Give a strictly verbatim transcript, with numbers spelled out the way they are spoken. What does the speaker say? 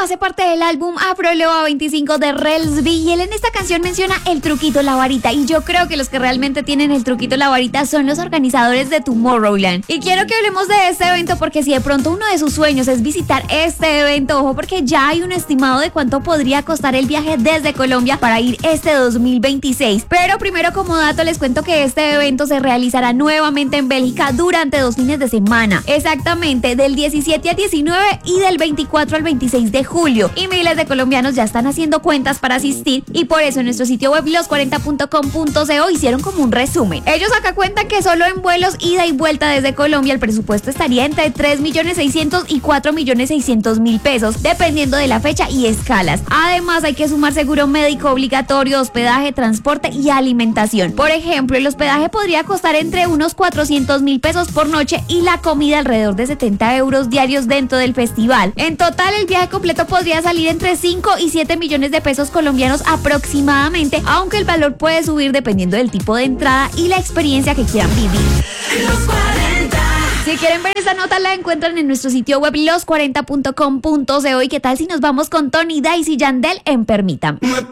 hace parte del álbum Afrolova veinticinco de Relsby y él en esta canción menciona el truquito, la varita, y yo creo que los que realmente tienen el truquito, la varita son los organizadores de Tomorrowland. Y quiero que hablemos de este evento porque si de pronto uno de sus sueños es visitar este evento, ojo porque ya hay un estimado de cuánto podría costar el viaje desde Colombia para ir este dos mil veintiséis. Pero primero, como dato, les cuento que este evento se realizará nuevamente en Bélgica durante dos fines de semana, exactamente del diecisiete al diecinueve y del veinticuatro al veintiséis de julio, y miles de colombianos ya están haciendo cuentas para asistir y por eso en nuestro sitio web los cuarenta punto com punto co hicieron como un resumen. Ellos acá cuentan que solo en vuelos ida y vuelta desde Colombia el presupuesto estaría entre tres millones seiscientos y cuatro millones seiscientos mil pesos dependiendo de la fecha y escalas. Además hay que sumar seguro médico obligatorio, hospedaje, transporte y alimentación. Por ejemplo, el hospedaje podría costar entre unos cuatrocientos mil pesos por noche y la comida alrededor de setenta euros diarios dentro del festival. En total el viaje completo podría salir entre cinco y siete millones de pesos colombianos aproximadamente, aunque el valor puede subir dependiendo del tipo de entrada y la experiencia que quieran vivir. Los cuarenta. Si quieren ver esa nota la encuentran en nuestro sitio web los cuarenta punto com punto co. Y qué tal si nos vamos con Tony Dice y Yandel en Permítame.